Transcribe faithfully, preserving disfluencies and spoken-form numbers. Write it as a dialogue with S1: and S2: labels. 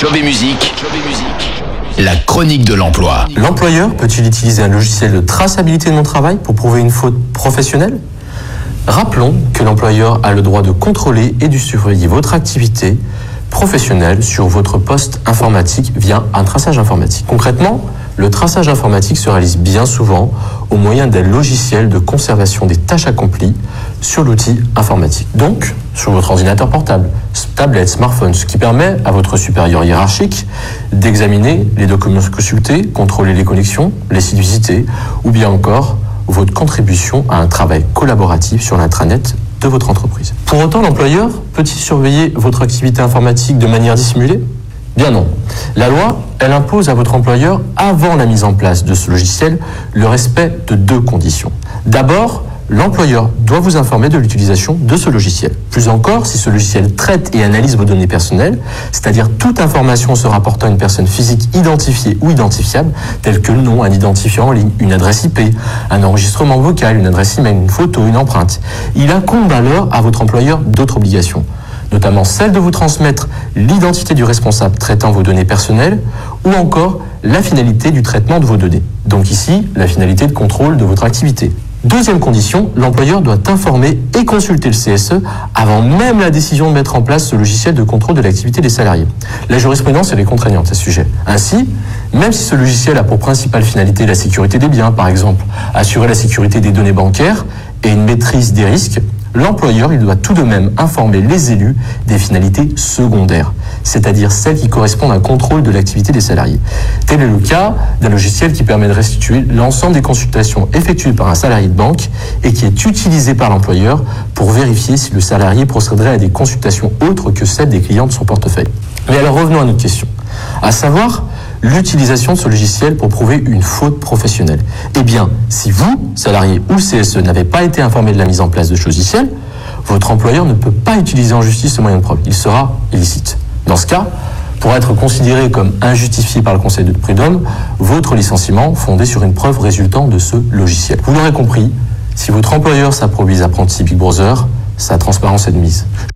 S1: Job et musique, la chronique de l'emploi.
S2: L'employeur peut-il utiliser un logiciel de traçabilité de mon travail pour prouver une faute professionnelle ? Rappelons que l'employeur a le droit de contrôler et de surveiller votre activité professionnelle sur votre poste informatique via un traçage informatique. Concrètement, le traçage informatique se réalise bien souvent au moyen d'un logiciel de conservation des tâches accomplies sur l'outil informatique. Donc, sur votre ordinateur portable, tablette, smartphone, ce qui permet à votre supérieur hiérarchique d'examiner les documents consultés, contrôler les connexions, les sites visités, ou bien encore votre contribution à un travail collaboratif sur l'intranet de votre entreprise. Pour autant, l'employeur peut-il surveiller votre activité informatique de manière dissimulée ? Bien non. La loi, elle impose à votre employeur, avant la mise en place de ce logiciel, le respect de deux conditions. D'abord, l'employeur doit vous informer de l'utilisation de ce logiciel. Plus encore, si ce logiciel traite et analyse vos données personnelles, c'est-à-dire toute information se rapportant à une personne physique identifiée ou identifiable, telle que le nom, un identifiant en ligne, une adresse I P, un enregistrement vocal, une adresse email, une photo, une empreinte, il incombe alors à votre employeur d'autres obligations, notamment celle de vous transmettre l'identité du responsable traitant vos données personnelles ou encore la finalité du traitement de vos données. Donc ici, la finalité de contrôle de votre activité. Deuxième condition, l'employeur doit informer et consulter le C S E avant même la décision de mettre en place ce logiciel de contrôle de l'activité des salariés. La jurisprudence, elle est contraignante à ce sujet. Ainsi, même si ce logiciel a pour principale finalité la sécurité des biens, par exemple, assurer la sécurité des données bancaires et une maîtrise des risques, l'employeur, il doit tout de même informer les élus des finalités secondaires, c'est-à-dire celles qui correspondent à un contrôle de l'activité des salariés. Tel est le cas d'un logiciel qui permet de restituer l'ensemble des consultations effectuées par un salarié de banque et qui est utilisé par l'employeur pour vérifier si le salarié procéderait à des consultations autres que celles des clients de son portefeuille. Mais alors revenons à notre question, à savoir l'utilisation de ce logiciel pour prouver une faute professionnelle. Eh bien, si vous, salarié ou le C S E, n'avez pas été informé de la mise en place de ce logiciel, votre employeur ne peut pas utiliser en justice ce moyen de preuve. Il sera illicite. Dans ce cas, pour être considéré comme injustifié par le Conseil de prud'homme, votre licenciement fondé sur une preuve résultant de ce logiciel. Vous l'aurez compris, si votre employeur s'improvise apprenti Big Brother, sa transparence est de mise.